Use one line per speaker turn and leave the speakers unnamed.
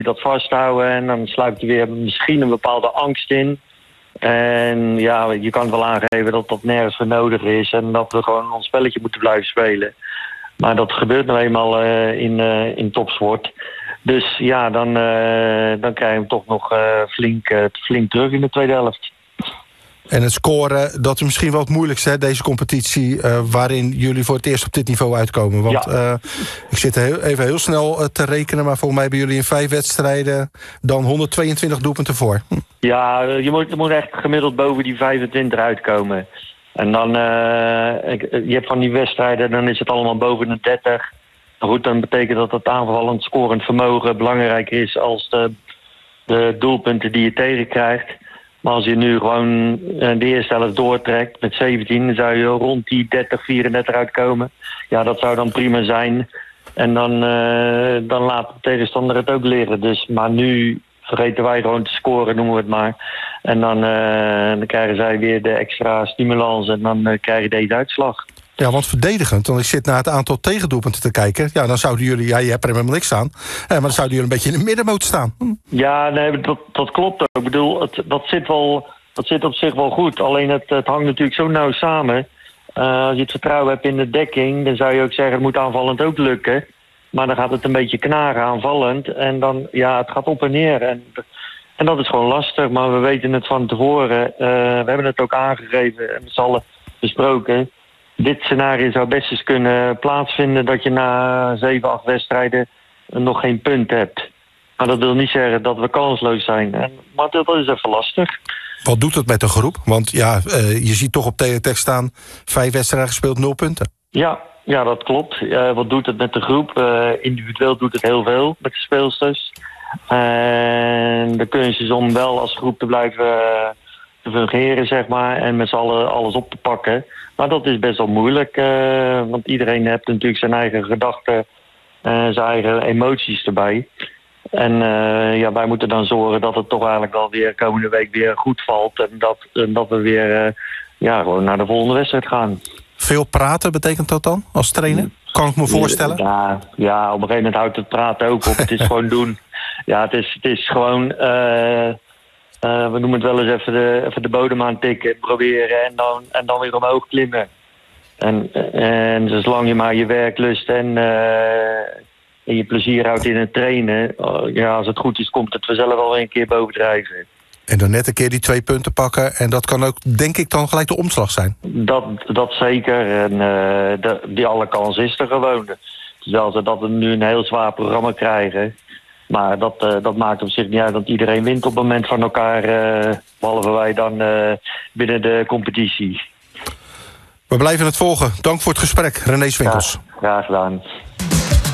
dat vasthouden en dan sluipt er weer misschien een bepaalde angst in. En ja, je kan wel aangeven dat dat nergens voor nodig is en dat we gewoon ons spelletje moeten blijven spelen. Maar dat gebeurt nou eenmaal in topsport. Dus ja, dan krijg je hem toch nog flink terug in de tweede helft.
En het scoren, dat is misschien wel het moeilijkste, hè, deze competitie, waarin jullie voor het eerst op dit niveau uitkomen. Want ik zit even heel snel te rekenen, maar volgens mij hebben jullie in 5 wedstrijden dan 122 doelpunten voor. Ja,
je moet echt gemiddeld boven die 25 uitkomen. En dan, je hebt van die wedstrijden, dan is het allemaal boven de 30. Goed, dan betekent dat het aanvallend scorend vermogen belangrijker is als de doelpunten die je tegenkrijgt. Maar als je nu gewoon de eerste helft doortrekt met 17, dan zou je rond die 30, 34 uitkomen. Ja, dat zou dan prima zijn. En dan laat de tegenstander het ook liggen. Dus, maar nu vergeten wij gewoon te scoren, noemen we het maar. En dan krijgen zij weer de extra stimulans en dan krijg je deze uitslag.
Ja, want verdedigend, want ik zit naar het aantal tegendoelpunten te kijken. Ja, dan zouden jullie, je hebt er helemaal niks aan. Maar dan zouden jullie een beetje in de middenmoot staan.
Ja, nee, dat klopt ook. Ik bedoel, dat zit op zich wel goed. Alleen het hangt natuurlijk zo nauw samen. Als je het vertrouwen hebt in de dekking, dan zou je ook zeggen, het moet aanvallend ook lukken. Maar dan gaat het een beetje knagen aanvallend. En dan, ja, het gaat op en neer. En dat is gewoon lastig, maar we weten het van tevoren. We hebben het ook aangegeven en met z'n allen besproken. Dit scenario zou best eens kunnen plaatsvinden dat je na 7, 8 wedstrijden nog geen punt hebt. Maar dat wil niet zeggen dat we kansloos zijn. Maar dat is even lastig.
Wat doet het met de groep? Want ja, je ziet toch op teletext staan 5 wedstrijden gespeeld, 0 punten.
Ja, dat klopt. Wat doet het met de groep? Individueel doet het heel veel met de speelsters. En de kunst is om wel als groep te blijven te fungeren, zeg maar. En met z'n allen alles op te pakken. Maar dat is best wel moeilijk. Want iedereen heeft natuurlijk zijn eigen gedachten. Zijn eigen emoties erbij. En wij moeten dan zorgen dat het toch eigenlijk wel weer komende week weer goed valt. En dat we weer gewoon naar de volgende wedstrijd gaan.
Veel praten betekent dat dan als trainer? Kan ik me voorstellen?
Ja, op een gegeven moment houdt het praten ook op. Het is gewoon doen. Ja, het is gewoon... we noemen het wel eens even de bodem aantikken, proberen en dan weer omhoog klimmen. En zolang je maar je werklust en je plezier houdt in het trainen, als het goed is, komt het vanzelf al een keer bovendrijven.
En dan net een keer die 2 punten pakken en dat kan ook, denk ik, dan gelijk de omslag zijn.
Dat zeker. En die alle kans is er gewoon. Terwijl dat we nu een heel zwaar programma krijgen. Maar dat maakt op zich niet uit, want iedereen wint op het moment van elkaar, behalve wij dan binnen de competitie.
We blijven het volgen. Dank voor het gesprek, René Swinkels.
Ja, graag gedaan.